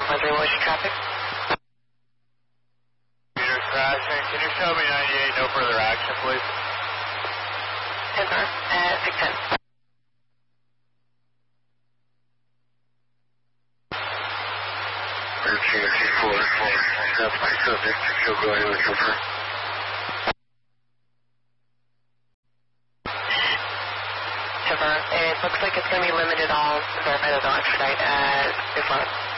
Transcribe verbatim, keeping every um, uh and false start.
one three, what was your traffic? Peter's crashing. Can you show me ninety-eight, no further action, please? ten four, uh, six ten. Emergency four four, that's my subject, she'll go ahead with chauffeur. ten four, it looks like it's going to be limited all, verify those on expedite, uh, six one.